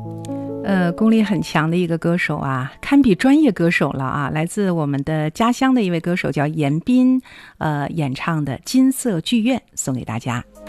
功力很强的一个歌手啊，堪比专业歌手了啊！来自我们的家乡的一位歌手叫严彬，演唱的《金色剧院》送给大家。